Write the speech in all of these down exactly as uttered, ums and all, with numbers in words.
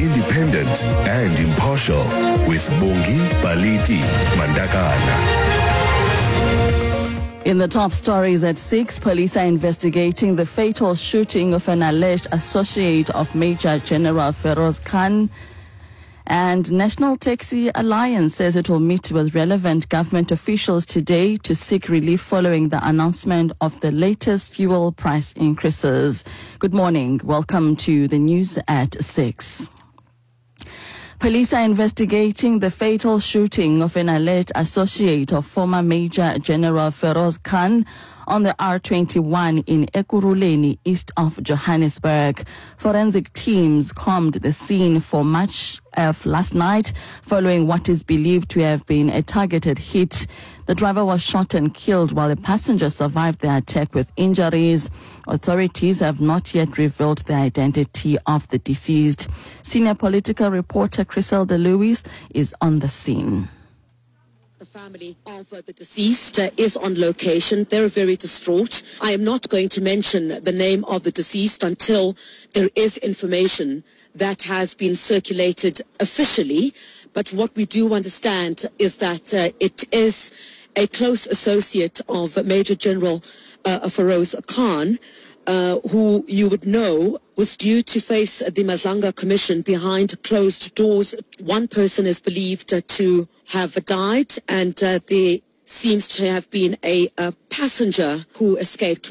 independent and impartial with Bongi Baliti Mandakana. In the top stories at six, police are investigating the fatal shooting of an alleged associate of Major General Feroz Khan. And National Taxi Alliance says it will meet with relevant government officials today to seek relief following the announcement of the latest fuel price increases. Good morning. Welcome to the news at six. Police are investigating the fatal shooting of an alleged associate of former Major General Feroz Khan on the R twenty-one in Ekurhuleni, east of Johannesburg. Forensic teams combed the scene for much of last night following what is believed to have been a targeted hit. The driver was shot and killed while the passenger survived the attack with injuries. Authorities have not yet revealed the identity of the deceased. Senior political reporter Criselda Lewis is on the scene. The family of the deceased uh, is on location. They're very distraught. I am not going to mention the name of the deceased until there is information that has been circulated officially. But what we do understand is that uh, it is a close associate of Major General uh, Feroz Khan, uh, who you would know was due to face the Mazanga Commission behind closed doors. One person is believed uh, to have died, and uh, there seems to have been a, a passenger who escaped.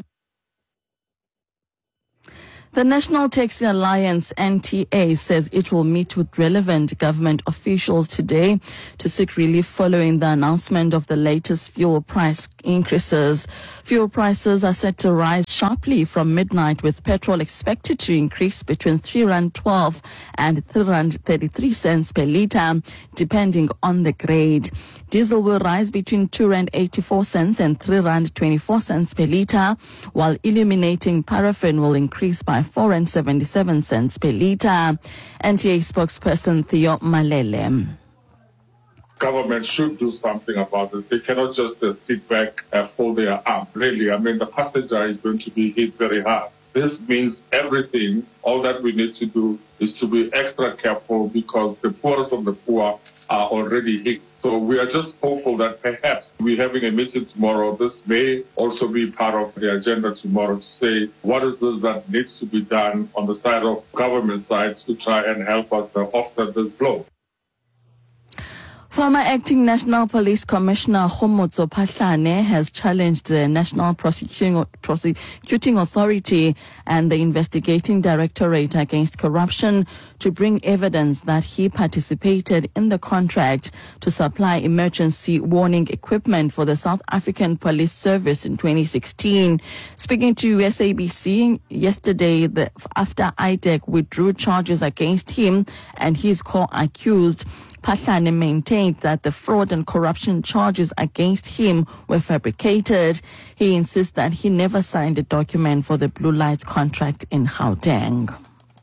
The National Taxi Alliance, N T A, says it will meet with relevant government officials today to seek relief following the announcement of the latest fuel price increases. Fuel prices are set to rise sharply from midnight, with petrol expected to increase between three rand twelve and three rand thirty-three cents per litre, depending on the grade. Diesel will rise between two rand eighty-four cents and three rand twenty-four cents per litre, while illuminating paraffin will increase by four rand seventy-seven cents per litre. N T A spokesperson Theo Malele. Government should do something about it. They cannot just uh, sit back and fold their arms. Really, I mean, the passenger is going to be hit very hard. This means everything. All that we need to do is to be extra careful because the poorest of the poor are already hit. So we are just hopeful that perhaps we're having a meeting tomorrow. This may also be part of the agenda tomorrow to say what is this that needs to be done on the side of government side to try and help us uh, offset this blow. Former Acting National Police Commissioner Khomotso Phahlane has challenged the National Prosecuting, Prosecuting Authority and the Investigating Directorate Against Corruption to bring evidence that he participated in the contract to supply emergency warning equipment for the South African Police Service in twenty sixteen. Speaking to S A B C yesterday, the, after I D E C withdrew charges against him and his co-accused, Phahlane maintained that the fraud and corruption charges against him were fabricated. He insists that he never signed a document for the Blue Lights contract in Gauteng.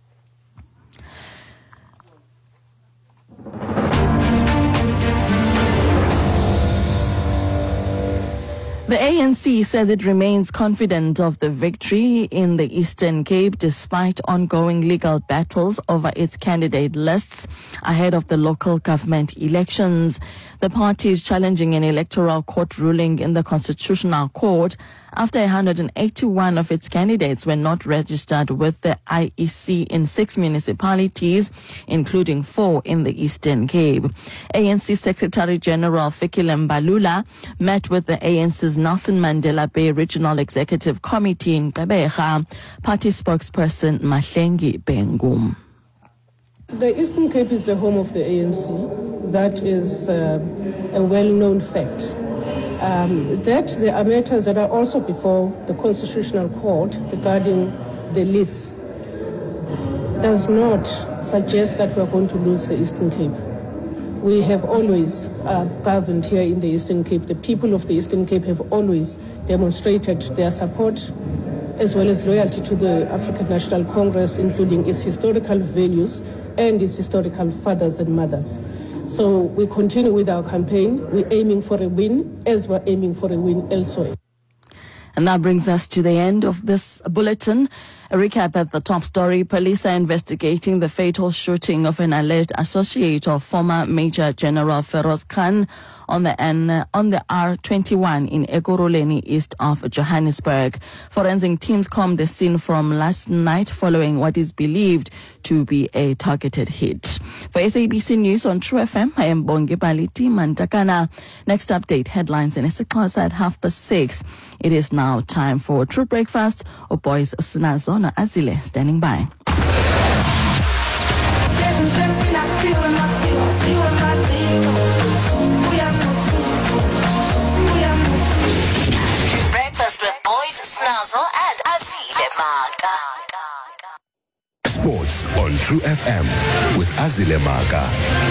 The A N C says it remains confident of the victory in the Eastern Cape despite ongoing legal battles over its candidate lists ahead of the local government elections. The party is challenging an electoral court ruling in the Constitutional Court after one hundred eighty-one of its candidates were not registered with the I E C in six municipalities, including four in the Eastern Cape. A N C Secretary General Fikile Mbalula met with the A N C's Nelson Mandela Bay Regional Executive Committee in Gqeberha. Party spokesperson Mahlengi Bengum. The Eastern Cape is the home of the A N C. That is uh, a well-known fact. Um, that there are matters that are also before the Constitutional Court regarding the list does not suggest that we are going to lose the Eastern Cape. We have always uh, governed here in the Eastern Cape. The people of the Eastern Cape have always demonstrated their support as well as loyalty to the African National Congress, including its historical values and its historical fathers and mothers. So we continue with our campaign. We're aiming for a win as we're aiming for a win elsewhere. And that brings us to the end of this bulletin. A recap at the top story. Police are investigating the fatal shooting of an alleged associate of former Major General Feroz Khan on the N, on the R twenty-one in Ekurhuleni, east of Johannesburg. Forensic teams combed the scene from last night following what is believed to be a targeted hit. For S A B C News on True F M, I am Bongi Baliti Mandakana. Next update, headlines in Isixhosa at half past six. It is now time for True Breakfast. O boys Snazona Azile standing by. Breakfast with Boys Snazzle and Azile Maka. Sports on True F M with Azile Maka.